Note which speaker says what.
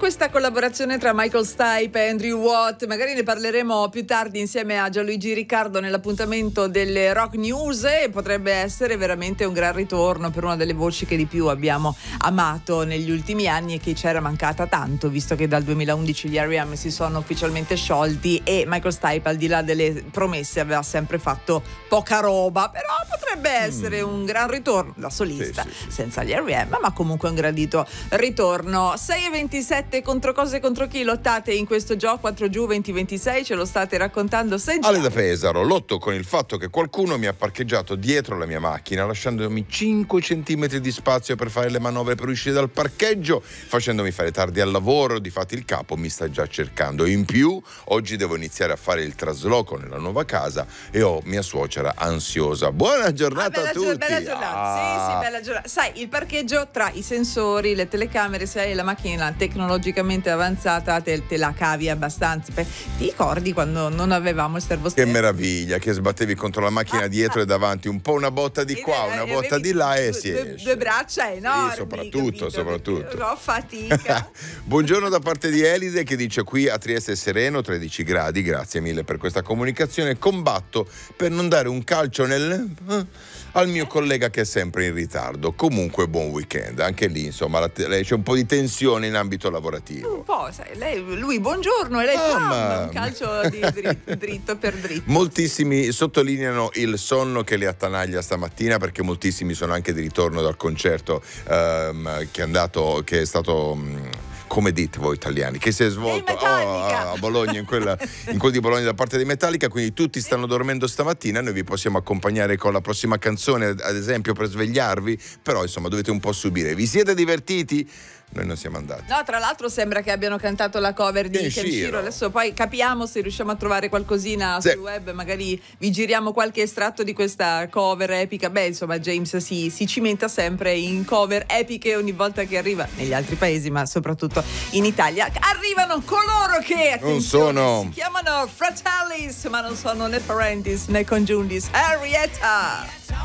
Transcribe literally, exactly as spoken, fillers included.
Speaker 1: questa collaborazione tra Michael Stipe e Andrew Watt, magari ne parleremo più tardi insieme a Gianluigi Riccardo nell'appuntamento delle Rock News, e potrebbe essere veramente un gran ritorno per una delle voci che di più abbiamo amato negli ultimi anni e che c'era mancata tanto, visto che dal duemilaundici gli R E M si sono ufficialmente sciolti e Michael Stipe, al di là delle promesse, aveva sempre fatto poca roba, però potrebbe essere mm. un gran ritorno da solista, sì, sì, sì. senza gli R E M, ma comunque un gradito ritorno. sei e ventisette, contro cosa e contro chi lottate in questo gioco? quattro giù venti ventisei, ce lo state raccontando. Sentiamo.
Speaker 2: Ale da Pesaro, lotto con il fatto che qualcuno mi ha parcheggiato dietro la mia macchina, lasciandomi cinque centimetri di spazio per fare le manovre per uscire dal parcheggio, facendomi fare tardi al lavoro. Difatti il capo mi sta già cercando. In più oggi devo iniziare a fare il trasloco nella nuova casa e ho mia suocera ansiosa. Buona giornata ah, a tutti.
Speaker 1: Bella giornata.
Speaker 2: Ah.
Speaker 1: Sì, sì, bella giornata. Sai, il parcheggio, tra i sensori, le telecamere, se hai la macchina tecnologicamente avanzata, te, te la cavi abbastanza. Ti ricordi quando non avevamo il servosterzo?
Speaker 2: Che meraviglia, che sbattevi contro la macchina ah, dietro ah. e davanti, un po' una botta di qua, una botta di là e si
Speaker 1: due,
Speaker 2: esce.
Speaker 1: Due braccia enormi.
Speaker 2: Sì, soprattutto,
Speaker 1: capito?
Speaker 2: soprattutto.
Speaker 1: Ho fatica.
Speaker 2: Buongiorno da parte di Elide, che dice: qui a Trieste è sereno, tredici gradi, grazie mille per questa comunicazione. Combatto per non dare un calcio nel... al mio collega che è sempre in ritardo. Comunque buon weekend, anche lì insomma la, lei, c'è un po' di tensione in ambito lavorativo.
Speaker 1: Un po', sai, lei, lui buongiorno e lei
Speaker 2: ah,
Speaker 1: pam,
Speaker 2: ma...
Speaker 1: un calcio di dritto, dritto per dritto.
Speaker 2: Moltissimi sottolineano il sonno che li attanaglia stamattina, perché moltissimi sono anche di ritorno dal concerto um, che è andato, che è stato... Um, come dite voi italiani, che si è svolto oh, a Bologna, in, quella, in quel di Bologna da parte di Metallica, quindi tutti stanno dormendo stamattina. Noi vi possiamo accompagnare con la prossima canzone, ad esempio, per svegliarvi, però insomma dovete un po' subire. Vi siete divertiti? Noi non siamo andati.
Speaker 1: No, tra l'altro sembra che abbiano cantato la cover di Kenshiro. Adesso poi capiamo se riusciamo a trovare qualcosina sì. sul web, magari vi giriamo qualche estratto di questa cover epica. Beh, insomma, James si, si cimenta sempre in cover epiche ogni volta che arriva negli altri paesi, ma soprattutto in Italia. Arrivano coloro che
Speaker 2: non sono
Speaker 1: si chiamano Fratellis, ma non sono né Parentis né Congiuntis. Henrietta.